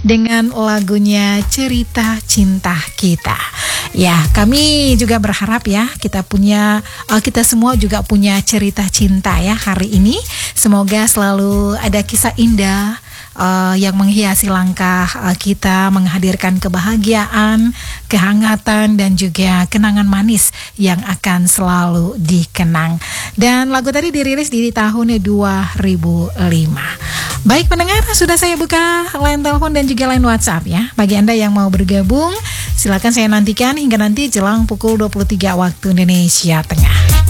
dengan lagunya Cerita Cinta Kita. Ya, kami juga berharap ya kita semua juga punya cerita cinta ya hari ini. Semoga selalu ada kisah indah yang menghiasi langkah kita, menghadirkan kebahagiaan, kehangatan, dan juga kenangan manis yang akan selalu dikenang. Dan lagu tadi dirilis di tahun 2005. Baik pendengar, sudah saya buka line telepon dan juga line WhatsApp ya. Bagi Anda yang mau bergabung, silakan saya nantikan hingga nanti jelang pukul 23 waktu Indonesia Tengah.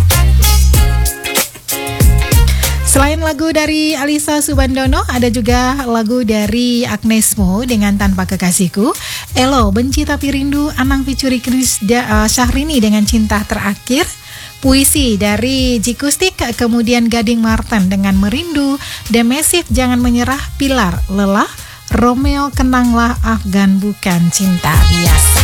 Selain lagu dari Alisa Subandono, ada juga lagu dari Agnes Mo dengan Tanpa Kekasihku, Elo Benci Tapi Rindu, Anang featuring Syahrini dengan Cinta Terakhir, Puisi dari Jikustik, kemudian Gading Marten dengan Merindu, Demesif Jangan Menyerah, Pilar Lelah, Romeo Kenanglah, Afgan Bukan Cinta Biasa.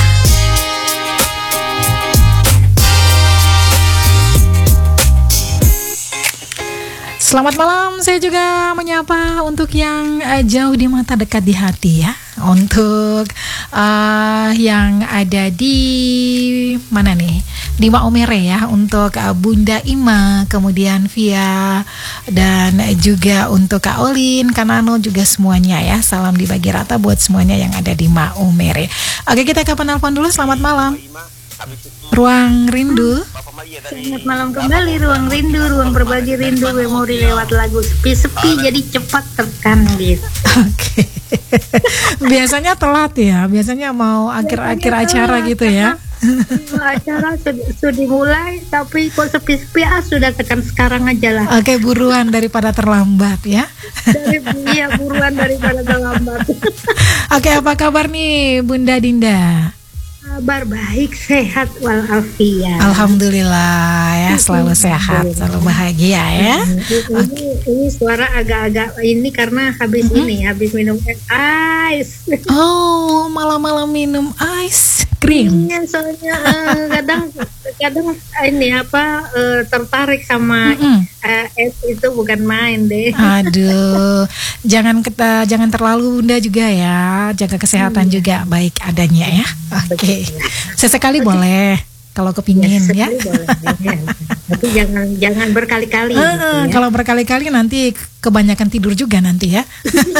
Selamat malam, saya juga menyapa untuk yang jauh di mata dekat di hati ya. Untuk yang ada di mana nih? Di Maumere ya, untuk Bunda Ima, kemudian Via, dan juga untuk Kak Olin, Kanano juga semuanya ya. Salam dibagi rata buat semuanya yang ada di Maumere. Oke, kita ke penelpon dulu, selamat malam. Ruang Rindu. Selamat malam kembali, Ruang Rindu, ruang berbagi rindu, memori lewat lagu sepi-sepi jadi cepat tekan gitu. Oke. Biasanya telat ya, biasanya mau akhir-akhir acara gitu ya. Acara sudah dimulai tapi kok sepi-sepi, sudah tekan sekarang aja lah. Oke, buruan daripada terlambat ya. Buruan daripada terlambat. Oke, apa kabar nih Bunda Dinda? Kabar baik, sehat walafiat. Alhamdulillah ya, selalu sehat, selalu bahagia ya. Ini suara agak-agak ini karena habis minum es. Oh, malam-malam minum ice cream. Iya, soalnya kadang ini tertarik sama es itu bukan main deh. Aduh, jangan terlalu Bunda juga ya, jaga kesehatan juga baik adanya ya. Oke. Sesekali boleh kalau kepingin ya. Boleh, tapi jangan berkali-kali. Ya. Kalau berkali-kali nanti kebanyakan tidur juga nanti ya.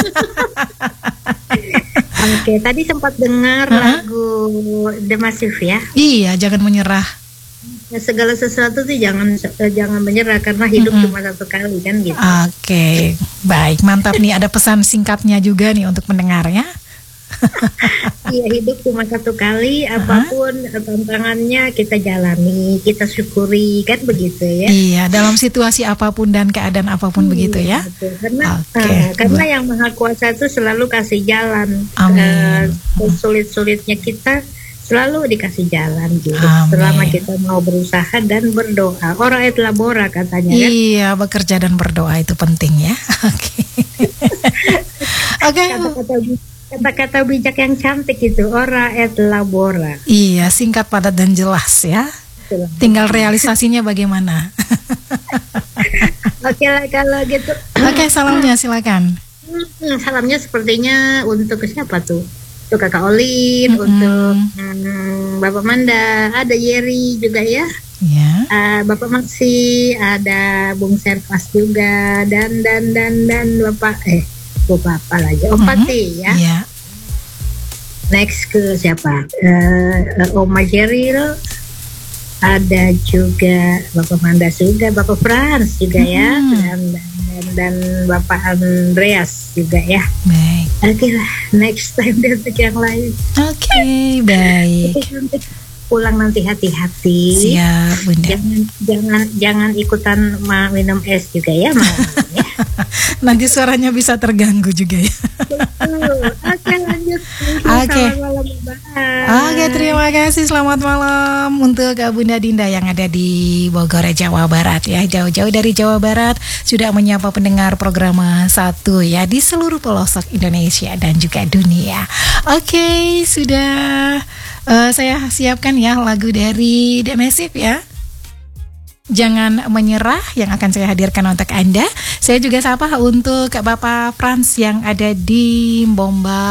Oke, tadi sempat dengar lagu The Massive ya. Iya, jangan menyerah. Segala sesuatu tuh jangan menyerah karena hidup cuma satu kali kan gitu. Oke, baik, mantap nih, ada pesan singkatnya juga nih untuk pendengarnya. Iya, hidup cuma satu kali, apapun tantangannya kita jalani, kita syukuri, kan begitu ya. Iya, dalam situasi apapun dan keadaan apapun begitu ya. Betul. Karena yang Maha Kuasa itu selalu kasih jalan. Sulit-sulitnya kita selalu dikasih jalan gitu. Selama kita mau berusaha dan berdoa. Ora et labora katanya kan. Iya, bekerja dan berdoa itu penting ya. Oke. Kata-kata bijak yang cantik itu, ora et labora. Iya, singkat, padat dan jelas ya. Tinggal realisasinya bagaimana. Oke lah kalau gitu. Oke, salamnya silakan. Salamnya sepertinya untuk siapa tuh? Untuk Kakak Olin, untuk Bapak Manda, ada Yeri juga ya. Ya. Bapak Maksi, ada Bung Servas juga, dan Bapak apa lagi? Pati ya. Yeah. Next ke siapa? Oma Jeril, ada juga Bapak Manda juga, Bapak Frans juga ya, dan Bapak Andreas juga ya. Baik. Oke lah, next time dia untuk yang lain. Oke, baik. Pulang nanti hati-hati. Siap, Bunda. Jangan ikutan minum es juga ya, ya. Nanti suaranya bisa terganggu juga ya. Oke, lanjut. Oke. Selamat Oke, terima kasih. Selamat malam untuk Bunda Dinda yang ada di Bogor, Jawa Barat ya. Jauh-jauh dari Jawa Barat sudah menyapa pendengar program 1 ya di seluruh pelosok Indonesia dan juga dunia. Oke, sudah saya siapkan ya lagu dari The Massive ya. Jangan Menyerah yang akan saya hadirkan untuk Anda. Saya juga sapa untuk Bapak Frans yang ada di Bomba